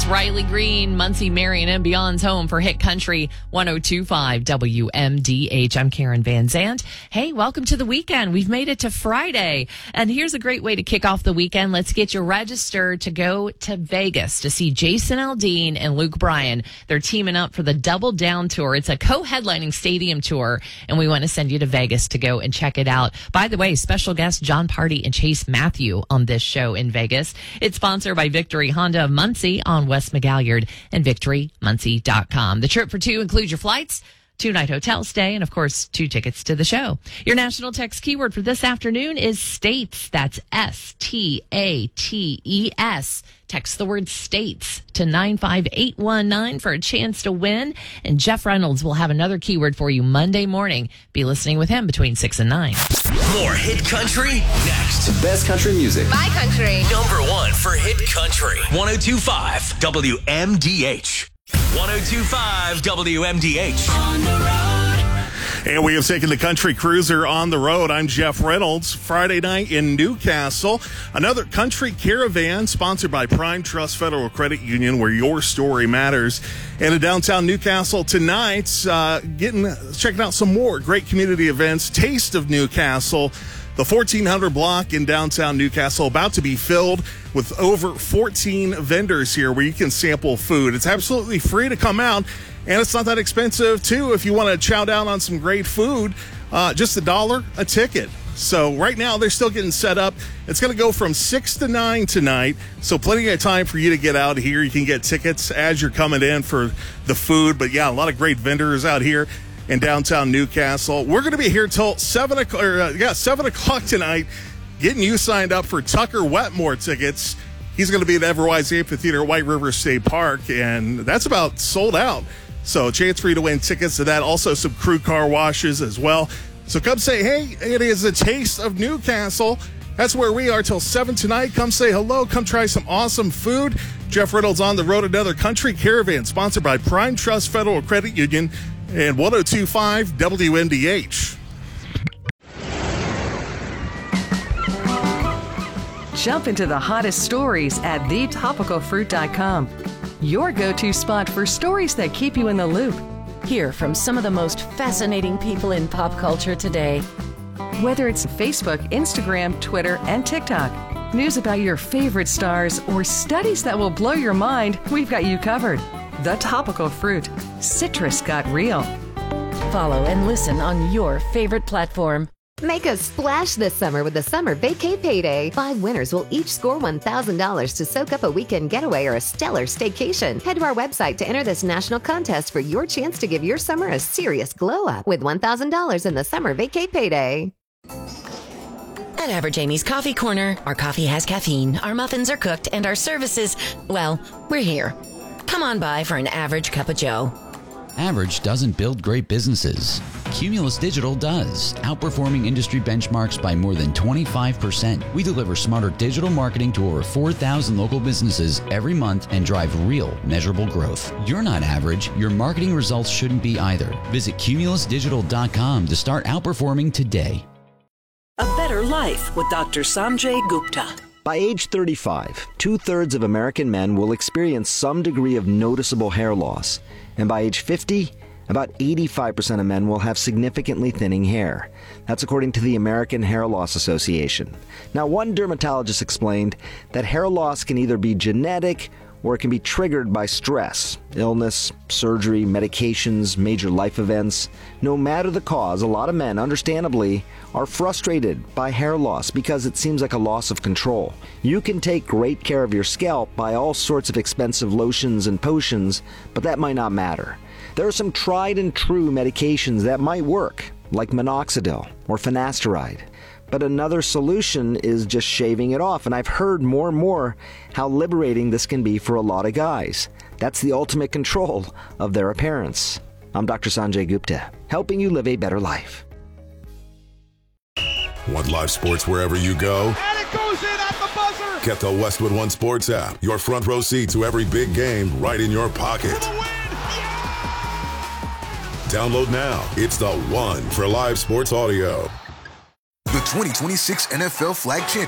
It's Riley Green, Muncie, Marion, and Beyond's home for Hit Country 102.5 WMDH. I'm Karen Van Zandt. Hey, welcome to the weekend. We've made it to Friday. And here's a great way to kick off the weekend. Let's get you registered to go to Vegas to see Jason Aldean and Luke Bryan. They're teaming up for the Double Down Tour. It's a co-headlining stadium tour, and we want to send you to Vegas to go and check it out. By the way, special guests John Party and Chase Matthew on this show in Vegas. It's sponsored by Victory Honda of Muncie on West McGalliard and victorymuncie.com. The trip for two includes your flights, 2-night hotel stay, and of course, 2 tickets to the show. Your national text keyword for this afternoon is states. That's STATES. Text the word states to 95819 for a chance to win. And Jeff Reynolds will have another keyword for you Monday morning. Be listening with him between 6 and 9. More Hit Country next. The best country music. My country. Number 1 for Hit Country. 102.5 WMDH. 102.5 WMDH. On the road. And we have taken the Country Cruiser on the road. I'm Jeff Reynolds. Friday night in Newcastle. Another country caravan sponsored by Prime Trust Federal Credit Union, where your story matters. And in downtown Newcastle tonight, checking out some more great community events. Taste of Newcastle. The 1400 block in downtown Newcastle about to be filled with over 14 vendors here where you can sample food. It's absolutely free to come out, and it's not that expensive, too, if you want to chow down on some great food. Just $1 a ticket. So right now, they're still getting set up. It's going to go from 6 to 9 tonight, so plenty of time for you to get out here. You can get tickets as you're coming in for the food. But, yeah, a lot of great vendors out here in downtown Newcastle. We're going to be here till 7 o'clock tonight, getting you signed up for Tucker Wetmore tickets. He's going to be at Everwise Amphitheater at White River State Park, and that's about sold out. So a chance for you to win tickets to that. Also some crew car washes as well. So come say, hey, it is a Taste of Newcastle. That's where we are till 7 tonight. Come say hello. Come try some awesome food. Jeff Reynolds on the road, another country caravan sponsored by Prime Trust Federal Credit Union and 102.5 WMDH. Jump into the hottest stories at thetopicalfruit.com. Your go-to spot for stories that keep you in the loop. Hear from some of the most fascinating people in pop culture today. Whether it's Facebook, Instagram, Twitter, and TikTok, news about your favorite stars, or studies that will blow your mind, we've got you covered. The Topical Fruit. Citrus got real. Follow and listen on your favorite platform. Make a splash this summer with the Summer Vacay Payday. 5 winners will each score $1,000 to soak up a weekend getaway or a stellar staycation. Head to our website to enter this national contest for your chance to give your summer a serious glow up with $1,000 in the Summer Vacay Payday. At Average Amy's Coffee Corner, our coffee has caffeine, our muffins are cooked, and our services, well, we're here. Come on by for an average cup of joe. Average doesn't build great businesses. Cumulus Digital does, outperforming industry benchmarks by more than 25%. We deliver smarter digital marketing to over 4,000 local businesses every month and drive real, measurable growth. You're not average. Your marketing results shouldn't be either. Visit cumulusdigital.com to start outperforming today. A Better Life with Dr. Sanjay Gupta. By age 35, 2/3 of American men will experience some degree of noticeable hair loss. And by age 50, about 85% of men will have significantly thinning hair. That's according to the American Hair Loss Association. Now, one dermatologist explained that hair loss can either be genetic or it can be triggered by stress, illness, surgery, medications, major life events. No matter the cause, a lot of men, understandably, are frustrated by hair loss because it seems like a loss of control. You can take great care of your scalp by all sorts of expensive lotions and potions, but that might not matter. There are some tried and true medications that might work, like minoxidil or finasteride. But another solution is just shaving it off, and I've heard more and more how liberating this can be for a lot of guys. That's the ultimate control of their appearance. I'm Dr. Sanjay Gupta, helping you live a better life. Want live sports wherever you go? And it goes in at the buzzer! Get the Westwood One Sports app. Your front row seat to every big game right in your pocket. Download now. It's the one for live sports audio. The 2026 NFL Flag Championship